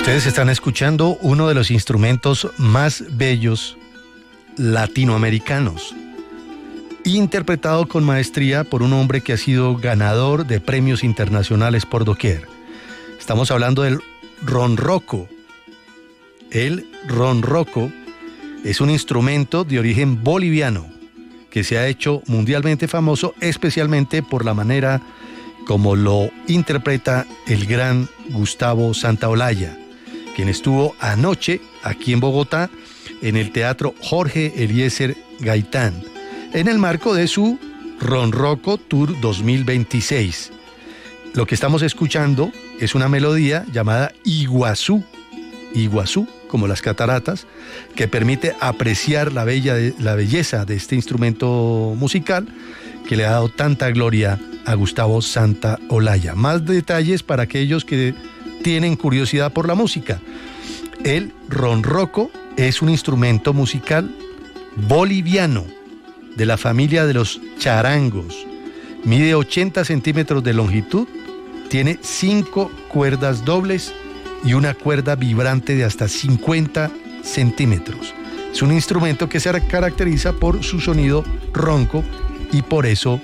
Ustedes están escuchando uno de los instrumentos más bellos latinoamericanos, interpretado con maestría por un hombre que ha sido ganador de premios internacionales por doquier. Estamos hablando del ronroco. El ronroco es un instrumento de origen boliviano que se ha hecho mundialmente famoso, especialmente por la manera como lo interpreta el gran Gustavo Santaolalla, quien estuvo anoche aquí en Bogotá en el Teatro Jorge Eliezer Gaitán, en el marco de su Ronroco Tour 2026. Lo que estamos escuchando es una melodía llamada Iguazú, Iguazú, como las cataratas, que permite apreciar la belleza de este instrumento musical que le ha dado tanta gloria a Gustavo Santaolalla. Más detalles para aquellos que tienen curiosidad por la música. El ronroco es un instrumento musical boliviano de la familia de los charangos. Mide 80 centímetros de longitud, tiene 5 cuerdas dobles y una cuerda vibrante de hasta 50 centímetros. Es un instrumento que se caracteriza por su sonido ronco y por eso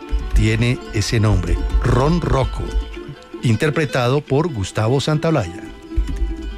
tiene ese nombre, ronroco, interpretado por Gustavo Santaolalla.